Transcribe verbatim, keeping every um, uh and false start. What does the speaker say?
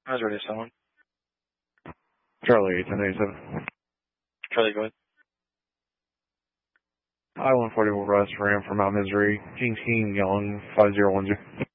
I was ready to someone. Charlie, ten eighty-seven. Charlie, go ahead. I one forty-four West Ram from Mount Misery. King King Young, five zero one zero.